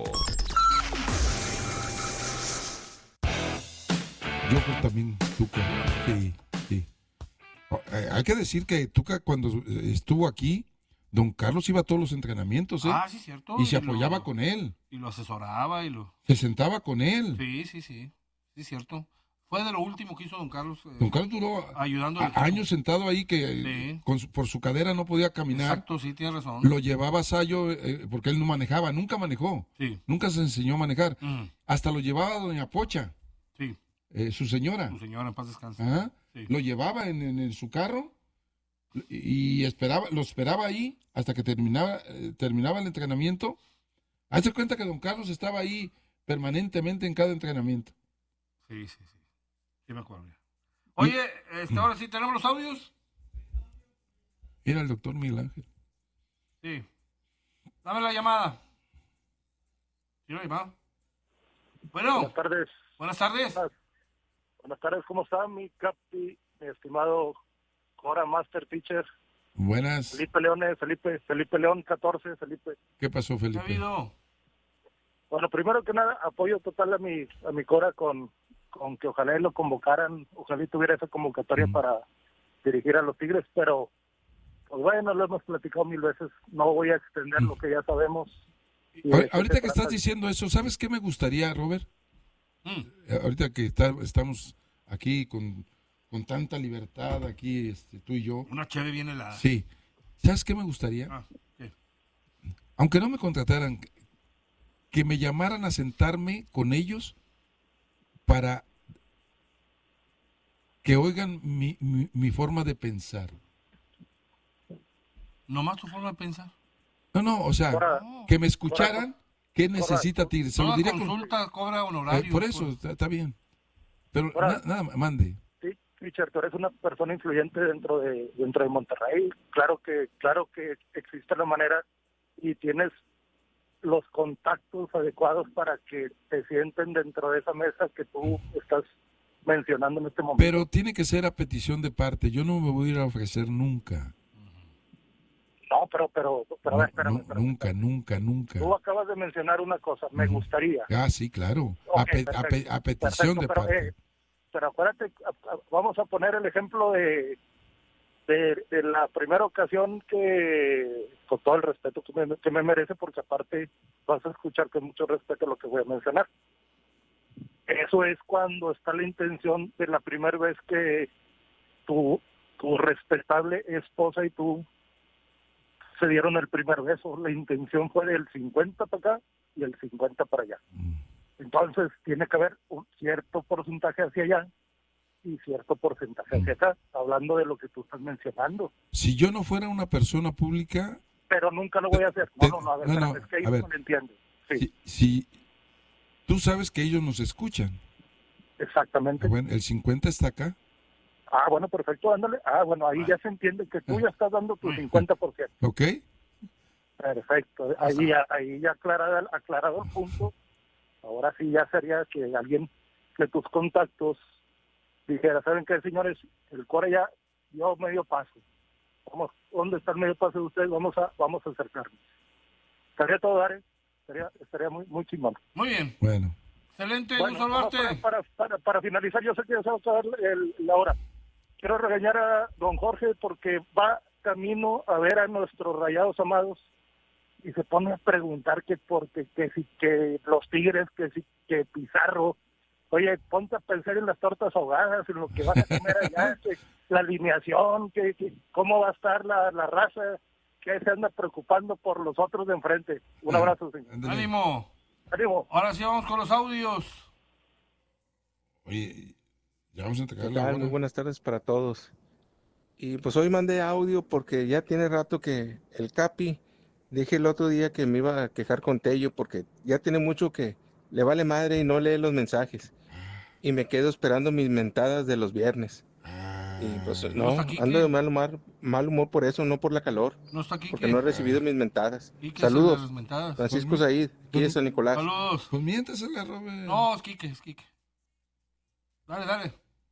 Yo pues también, Tuca, sí. Hay que decir que Tuca cuando estuvo aquí, don Carlos iba a todos los entrenamientos, ¿eh? Sí, cierto. Y se apoyaba con él. Y lo asesoraba Se sentaba con él. Sí, cierto. Fue de lo último que hizo don Carlos. Don Carlos duró ayudando años sentado ahí que por su cadera no podía caminar. Exacto, sí, tiene razón. Lo llevaba a Sayo porque él no manejaba, nunca manejó. Sí. Nunca se enseñó a manejar. Hasta lo llevaba a doña Pocha. Sí. Su señora. Su señora, en paz descanse. Sí. Lo llevaba en su carro y lo esperaba ahí hasta que terminaba el entrenamiento. Hazte cuenta que don Carlos estaba ahí permanentemente en cada entrenamiento. Sí. Sí me acuerdo. Oye, ahora sí tenemos los audios. Era el doctor Miguel Ángel. Sí. Dame la llamada. ¿Sí la llamada? Bueno. Buenas tardes. Buenas tardes. Buenas tardes, ¿cómo está mi capi, mi estimado Cora Master Teacher? Buenas. Felipe León 14, Felipe. ¿Qué pasó, Felipe? ¿Qué ha habido? Bueno, primero que nada, apoyo total a mi Cora con que ojalá lo convocaran, ojalá tuviera esa convocatoria para dirigir a los Tigres, pero pues bueno, lo hemos platicado 1000 veces, no voy a extender lo que ya sabemos. Ahorita que estás diciendo eso, ¿sabes qué me gustaría, Robert? Ahorita que estamos aquí con con tanta libertad aquí, tú y yo. Una chévere viene la... Sí. ¿Sabes qué me gustaría? ¿Qué? Aunque no me contrataran, que me llamaran a sentarme con ellos para que oigan mi forma de pensar. ¿Nomás tu forma de pensar? No, o sea, que me escucharan. ¿Qué necesita Tigres? Se lo Toda diría consulta cobra honorario. por eso, está bien. Pero nada, mande. Sí, Richard, tú eres una persona influyente dentro de Monterrey. Claro que existe la manera y tienes los contactos adecuados para que te sienten dentro de esa mesa que tú estás mencionando en este momento. Pero tiene que ser a petición de parte. Yo no me voy a ir a ofrecer nunca. No, pero espérame. Nunca. Tú acabas de mencionar una cosa, me gustaría. Sí, claro. A petición de parte. Pero acuérdate, vamos a poner el ejemplo de la primera ocasión que, con todo el respeto que me merece, porque aparte vas a escuchar con mucho respeto lo que voy a mencionar. Eso es cuando está la intención de la primera vez que tu respetable esposa y tú se dieron el primer beso. La intención fue del 50 para acá y el 50 para allá. Entonces tiene que haber un cierto porcentaje hacia allá y cierto porcentaje hacia acá, hablando de lo que tú estás mencionando. Si yo no fuera una persona pública... Pero nunca lo voy a hacer. Es que ellos no lo entienden. Sí. Si tú sabes que ellos nos escuchan. Exactamente. Bueno, el 50 está acá. Bueno, perfecto, ándale. Bueno, ahí ya se entiende que tú ya estás dando tu 50%. Ok. Perfecto. Ahí ya aclarado el punto. Ahora sí ya sería que alguien de tus contactos dijera, ¿saben qué, señores? El core ya dio medio paso. Vamos, ¿dónde está el medio paso de ustedes? Vamos a acercarnos. Estaría todo dar, estaría muy chingón. Muy bien. Bueno. Excelente, Luis Olarte. Para finalizar, yo sé que ya se va a acabar la hora. Quiero regañar a don Jorge porque va camino a ver a nuestros Rayados amados y se pone a preguntar que los Tigres, que Pizarro. Oye, ponte a pensar en las tortas ahogadas, en lo que van a comer allá, la alineación, cómo va a estar la raza, que se anda preocupando por los otros de enfrente. Un abrazo, señor. ¡Ánimo! Ahora sí vamos con los audios. Oye, ya vamos a entregar la hora. Muy buenas tardes para todos. Y pues hoy mandé audio porque ya tiene rato que el Capi, dije el otro día que me iba a quejar con Tello porque ya tiene mucho que le vale madre y no lee los mensajes. Y me quedo esperando mis mentadas de los viernes. Y pues no, ando de mal humor por eso, no por la calor. No está aquí, porque no he recibido mis mentadas. Saludos. Francisco Said, aquí de San Nicolás. Saludos. Pues miéntasela, Robert. No, es Quique. Dale.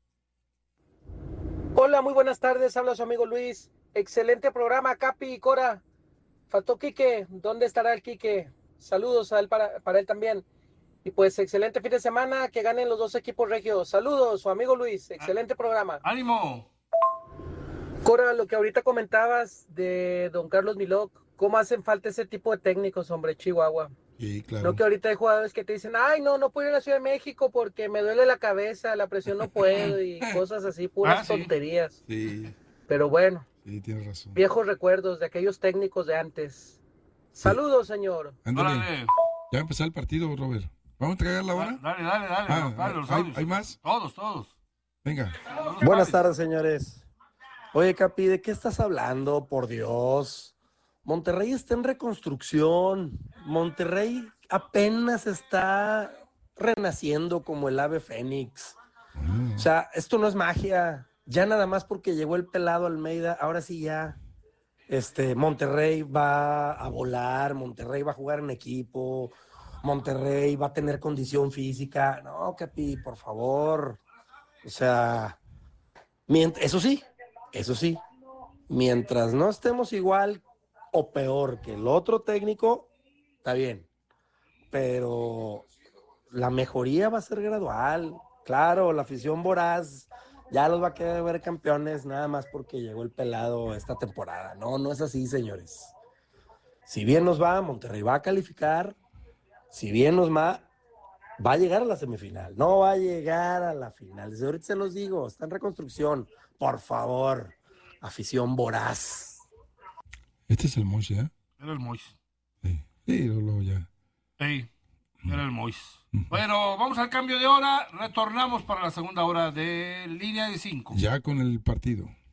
Hola, muy buenas tardes, habla su amigo Luis. Excelente programa, Capi y Cora. Faltó Quique, ¿dónde estará el Quique? Saludos a él para él también. Y pues excelente fin de semana, que ganen los dos equipos regios. Saludos, su amigo Luis, excelente programa. ¡Ánimo! Cora, lo que ahorita comentabas de don Carlos Milok, ¿cómo hacen falta ese tipo de técnicos, hombre, Chihuahua? Sí, claro. No que ahorita hay jugadores que te dicen, ay, no puedo ir a la Ciudad de México porque me duele la cabeza, la presión no puedo y cosas así, puras tonterías. Sí. Pero bueno. Sí, tienes razón. Viejos recuerdos de aquellos técnicos de antes. Saludos, señor. Ándale. Ya empezó el partido, Robert. ¿Vamos a entregar la hora? Dale. ¿Hay más? Todos. Venga. Buenas tardes, señores. Oye, Capi, ¿de qué estás hablando? Por Dios. Monterrey está en reconstrucción. Monterrey apenas está renaciendo como el ave fénix. O sea, esto no es magia. Ya nada más porque llegó el pelado Almeida, ahora sí ya Monterrey va a volar, Monterrey va a jugar en equipo, Monterrey va a tener condición física. No, Capi, por favor. O sea, eso sí, mientras no estemos igual o peor que el otro técnico, está bien. Pero la mejoría va a ser gradual. Claro, la afición voraz ya los va a querer ver campeones nada más porque llegó el pelado esta temporada. No es así, señores. Si bien nos va, Monterrey va a calificar. Si bien nos va, Va a llegar a la semifinal, no va a llegar a la final. Desde ahorita se los digo, está en reconstrucción. Por favor, afición voraz. Este es el Mois, ¿eh? Era el Mois. Sí, luego ya. Sí, era el Mois. Bueno, vamos al cambio de hora. Retornamos para la segunda hora de Línea de 5. Ya con el partido.